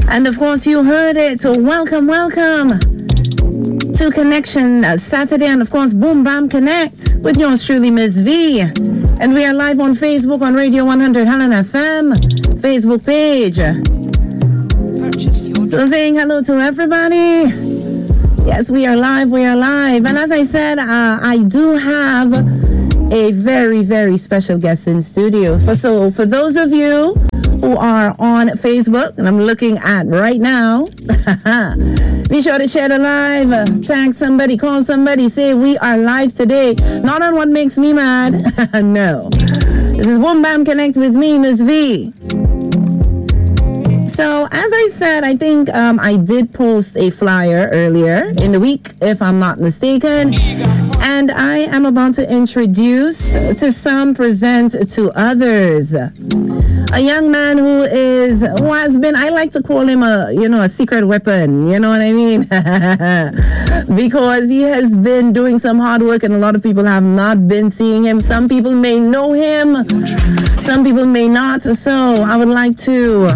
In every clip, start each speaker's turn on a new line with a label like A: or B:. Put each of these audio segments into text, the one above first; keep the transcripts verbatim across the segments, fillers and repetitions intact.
A: And of course, you heard it. So welcome, welcome to Connection uh, Saturday. And of course, Boom Bam Connect with yours truly, Miss V. And we are live on Facebook on Radio one hundred Helen F M Facebook page. So saying hello to everybody. Yes, we are live. We are live. And as I said, uh, I do have a very, very special guest in studio. For, so for those of you who are on Facebook, and I'm looking at right now, be sure to share the live, uh, tag somebody, call somebody, say we are live today. Not on What Makes Me Mad. No. This is Boom Bam Connect with me, Miss V. So, as I said, I think um, I did post a flyer earlier in the week, if I'm not mistaken. And I am about to introduce to some, present to others. A young man who is, who has been, I like to call him a, you know, a secret weapon. You know what I mean? Because he has been doing some hard work and a lot of people have not been seeing him. Some people may know him. Some people may not. So I would like to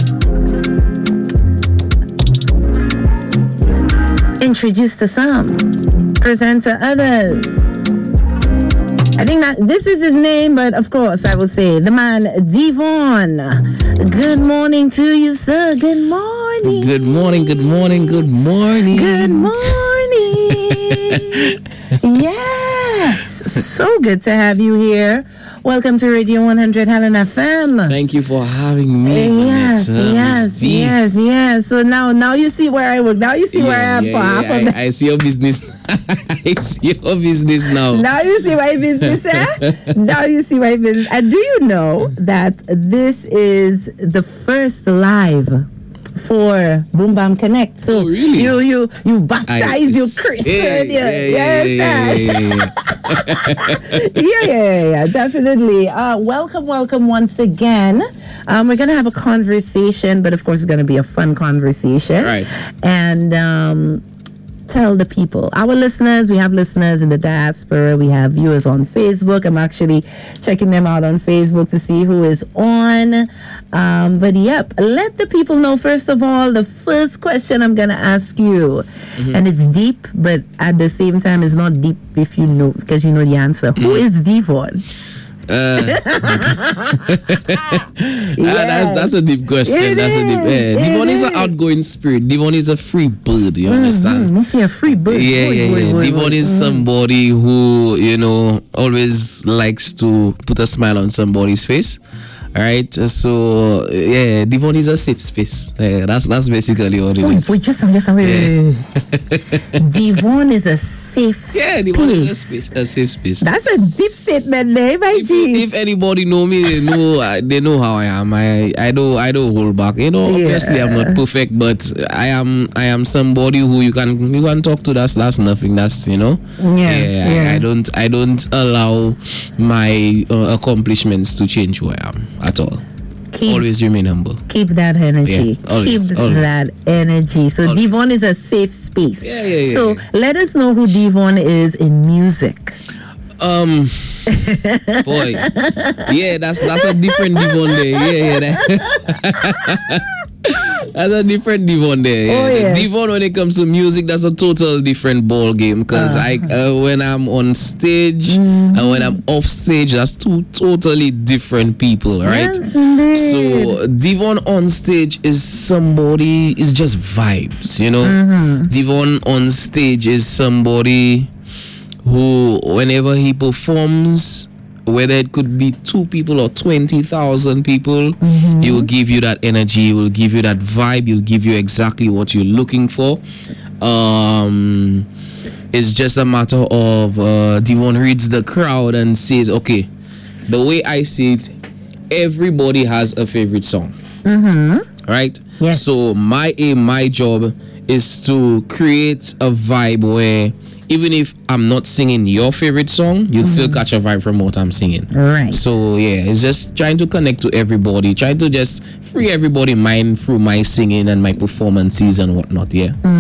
A: introduce to some, present to others. I think that this is his name, but of course I will say the man Devon. Good morning to you, sir. Good morning.
B: Good morning, good morning, good morning.
A: Good morning. Yes. So good to have you here. Welcome to Radio one hundred Helen F M.
B: Thank you for having me.
A: Yes,
B: it, uh,
A: yes, yes, yes. So now, now you see where I work. Now you see
B: yeah,
A: where I am.
B: Yeah,
A: for half
B: yeah,
A: of the-
B: I, I see your business. I see your business now.
A: Now you see my business, eh? Now you see my business. And do you know that this is the first live for Boom Bam Connect? So
B: oh, really?
A: you you you baptize, you christen,
B: yeah,
A: you,
B: yeah,
A: you
B: yeah,
A: understand?
B: yeah, yeah, yeah,
A: yeah, yeah, yeah, yeah, definitely. Uh, welcome, welcome once again. Um, we're gonna have a conversation, but of course, it's gonna be a fun conversation.
B: Right.
A: And um, tell the people, our listeners. We have listeners in the diaspora. We have viewers on Facebook. I'm actually checking them out on Facebook to see who is on. Um, but yep, let the people know. First of all, the first question I'm gonna ask you, mm-hmm. and it's deep, but at the same time, it's not deep if you know, because you know the answer. Mm-hmm. Who is Devon?
B: Uh, yeah. uh, that's, that's a deep question.
A: It
B: that's
A: is.
B: a deep. Uh, Devon is an outgoing spirit. Devon is a free bird. You
A: Mm-hmm.
B: understand?
A: You see a free bird.
B: Yeah,
A: boy,
B: yeah,
A: boy,
B: yeah.
A: boy,
B: Devon
A: boy.
B: is
A: Mm-hmm.
B: somebody who, you know, always likes to put a smile on somebody's face. All right, so yeah, Devon is a safe space. Yeah, that's that's basically what it
A: Wait,
B: is.
A: wait, just just wait, wait, wait. Devon is a safe
B: Yeah,
A: space.
B: Devon is a, space, a safe space.
A: That's a deep statement there, my
B: If,
A: G.
B: if anybody know me, they know I- they know how I am. I I don't I don't hold back. You know,
A: Yeah.
B: obviously I'm not perfect, but I am I am somebody who you can you can talk to. That's that's nothing. That's you know.
A: Yeah, yeah.
B: I, I don't I don't allow my uh, accomplishments to change who I am at all.
A: Keep,
B: Always remain humble.
A: keep that energy.
B: Yeah, always,
A: keep
B: always.
A: that energy. So
B: Always.
A: Devon is a safe space.
B: Yeah, yeah, yeah,
A: so
B: yeah.
A: let us know who Devon is in music.
B: Um, boy, yeah, that's that's a different Devon there. Yeah, yeah, that. That's a different Devon there. Yeah.
A: Oh, yes.
B: Devon, when it comes to music, that's a total different ball game. Cause
A: Uh-huh.
B: I, uh, when I'm on stage
A: Mm-hmm.
B: and when I'm off stage, that's two totally different people, right?
A: Yes, indeed.
B: So Devon on stage is somebody is just vibes, you know.
A: Mm-hmm.
B: Devon on stage is somebody who, whenever he performs, whether it could be two people or twenty thousand people,
A: Mm-hmm.
B: he will give you that energy, he will give you that vibe, he'll give you exactly what you're looking for. Um, it's just a matter of uh, Devon reads the crowd and says, okay, the way I see it, everybody has a favorite song.
A: Mm-hmm.
B: Right?
A: Yes.
B: So my aim, my job is to create a vibe where even if I'm not singing your favorite song, you'll still catch a vibe from what I'm singing.
A: Right.
B: So yeah, it's just trying to connect to everybody, trying to just free everybody's mind through my singing and my performances and whatnot. Yeah.
A: Mm-hmm.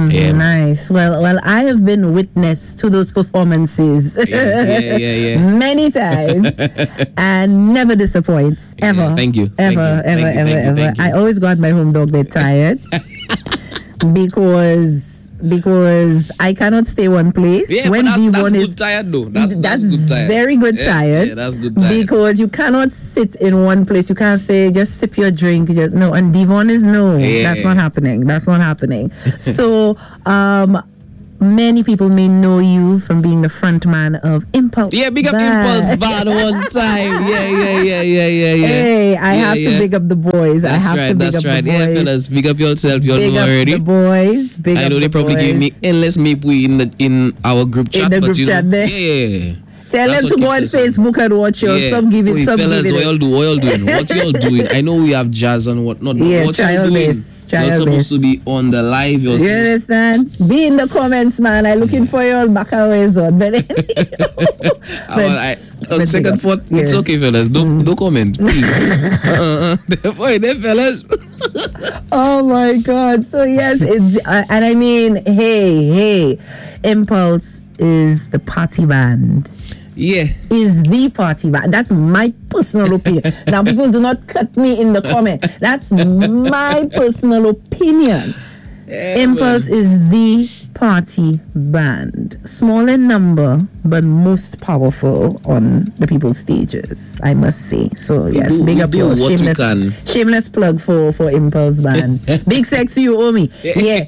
A: Mm,
B: Yeah.
A: nice. Well, well, I have been witness to those performances
B: Yeah, yeah, yeah, yeah.
A: many times, and never disappoints ever.
B: Yeah, thank you.
A: Ever,
B: Thank you.
A: ever,
B: Thank you,
A: ever,
B: thank you,
A: ever.
B: thank you.
A: I always got my home dog. They're tired because because I cannot stay one place.
B: Yeah,
A: when
B: but that's,
A: Devon
B: that's
A: is
B: good tired though. That's,
A: that's,
B: that's good tired.
A: very good
B: Yeah,
A: tired.
B: Yeah, that's good tired.
A: Because you cannot sit in one place. You can't say just sip your drink. Just, no, and Devon is no.
B: Yeah.
A: That's not happening. That's not happening. So, um, many people may know you from being the front man of Impulse.
B: Yeah, big up
A: Band.
B: Impulse Band one time. Yeah, yeah, yeah, yeah, yeah, yeah.
A: Hey, I
B: Yeah,
A: have
B: yeah.
A: to big up the boys.
B: That's
A: I have
B: right,
A: to big
B: that's
A: up
B: right.
A: the
B: Yeah,
A: boys.
B: fellas, big up yourself. You all
A: Big
B: know
A: up
B: already.
A: the boys. Big
B: I
A: up
B: know they
A: the
B: probably
A: boys.
B: give me endless maybe in the in our group chat.
A: the
B: but
A: group
B: you
A: chat
B: know,
A: there.
B: Yeah.
A: Tell
B: That's
A: them
B: what
A: to go on
B: keeps us-
A: Facebook and watch you.
B: Yeah.
A: Some give it,
B: Oi,
A: some
B: fellas,
A: give
B: what y'all
A: it.
B: do? What y'all doing? What y'all doing? I know we have jazz and whatnot. But
A: Yeah,
B: what y'all
A: trial
B: doing?
A: base, trial
B: You're supposed
A: base.
B: to be on the live. You're
A: You
B: supposed-
A: understand? Be in the comments, man. I'm looking for your back away zone. But
B: Ah, well, I, on
A: but
B: second
A: big up.
B: thought,
A: Yes.
B: it's okay, fellas. Don't don't comment, please. uh, uh, boy, there, fellas.
A: oh my God. So, yes, it's, uh, and I mean, hey, hey, Impulse is the party band.
B: Yeah.
A: Is the party band. That's my personal opinion. Now, people do not cut me in the comment. That's my personal opinion.
B: Yeah,
A: Impulse is the party band. Small in number, but most powerful on the people's stages, I must say. So, yes,
B: do-
A: big
B: we
A: up
B: do
A: your
B: what we
A: shameless,
B: can.
A: shameless plug for, for Impulse Band. Big sexy, you owe me. Yeah.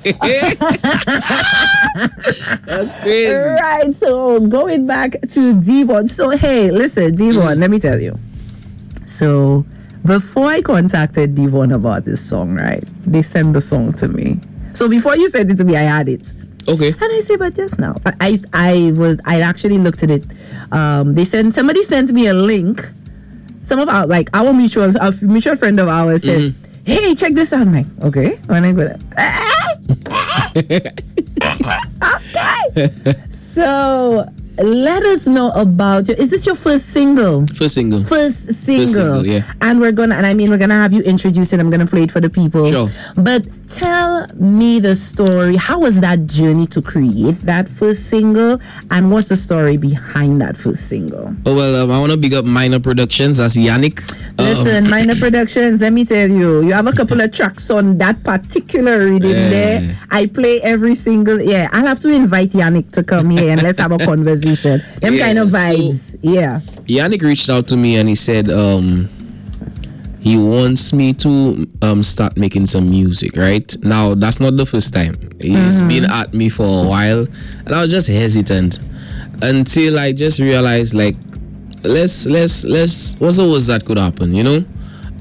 B: That's crazy.
A: Right, so going back to Devon. So, hey, listen, Devon,
B: Mm.
A: let me tell you. So, before I contacted Devon about this song, right, they sent the song to me. So, before you sent it to me, I had it.
B: Okay.
A: And I say, but just now, I, I, I was, I actually looked at it. Um, they sent, somebody sent me a link. Some of our, like, our mutual, our mutual friend of ours said,
B: Mm-hmm.
A: hey, check this out. I'm like, okay. When I go there, okay. So, let us know about your, is this your first single?
B: First single.
A: First single.
B: single, yeah.
A: And we're gonna, and I mean, we're gonna have you introduce it. I'm gonna play it for the people.
B: Sure.
A: But tell me the story. How was that journey to create that first single? And what's the story behind that first single?
B: Oh, well, um, I want to big up Minor Productions. That's Yannick. Um,
A: Listen, Minor Productions, let me tell you, you have a couple of tracks on that particular reading
B: Yeah.
A: there. I play every single, yeah. I'll have to invite Yannick to come here and let's have a conversation. Them
B: Yeah,
A: kind of
B: so-
A: vibes. yeah.
B: Yannick reached out to me and he said um he wants me to um start making some music, right? Now that's not the first time. He's been at me for a while and I was just hesitant until I just realized like let's let's let's what's the worst that could happen, you know?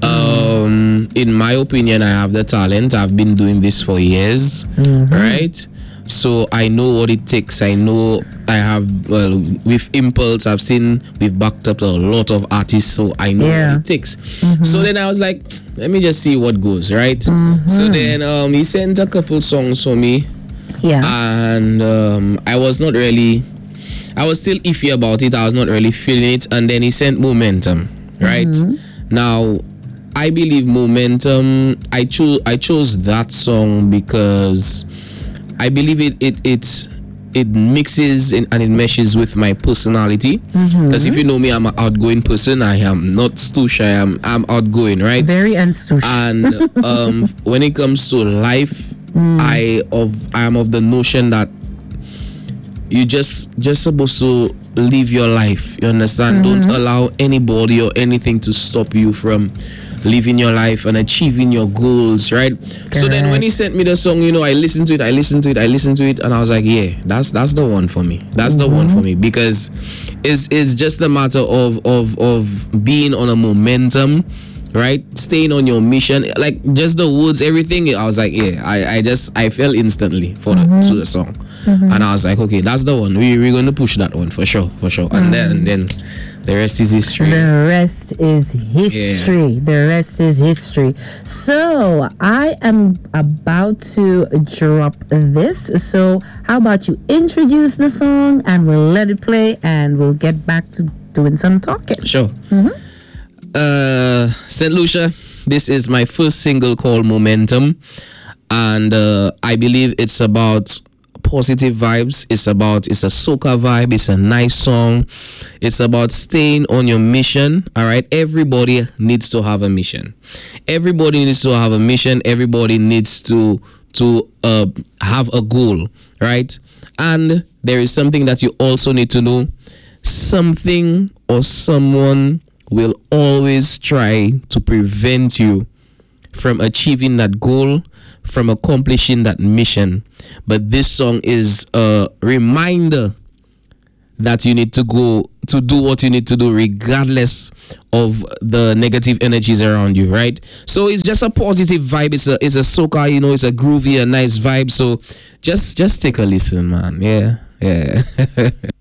B: Um in my opinion, I have the talent. I've been doing this for years, right? So I know what it takes. I know I have, well, with Impulse, I've seen, we've backed up a lot of artists, so I know
A: Yeah.
B: what it takes. So then I was like, let me just see what goes, right? So then um, he sent a couple songs for me,
A: Yeah.
B: and um, I was not really, I was still iffy about it. I was not really feeling it. And then he sent Momentum, right? Now, I believe Momentum, I chose I chose that song because I believe it it it it mixes in, and it meshes with my personality. Because if you know me, I'm an outgoing person. I am not too shy. I'm I'm outgoing, right?
A: Very unstoosh.
B: And um, when it comes to life, I of I am of the notion that you just just supposed to live your life. You understand? Don't allow anybody or anything to stop you from living your life and achieving your goals, right? So then when he sent me the song, you know, I listened to it, I listened to it, I listened to it, and I was like, yeah, that's that's the one for me. That's the one for me because it's it's just a matter of of of being on a momentum, right? Staying on your mission, like just the words, everything. I was like, yeah, I, I just I fell instantly for the to the song, and I was like, okay, that's the one. We we're gonna push that one for sure, for sure. And then and then the rest is history.
A: The rest is history. The rest is history. So I am about to drop this. So how about you introduce the song and we'll let it play and we'll get back to doing some talking.
B: Sure. Uh, Saint Lucia, this is my first single called Momentum. and uh, I believe it's about positive vibes. It's about it's a soca vibe. It's a nice song. It's about staying on your mission. All right, everybody needs to have a mission. Everybody needs to have a mission. Everybody needs to to uh, have a goal, right? And there is something that you also need to know. Something or someone will always try to prevent you from achieving that goal, from accomplishing that mission. But this song is a reminder that you need to go to do what you need to do regardless of the negative energies around you, right? So it's just a positive vibe. It's a it's a soca, you know, it's a groovy, a nice vibe. So just just take a listen, man. Yeah, yeah.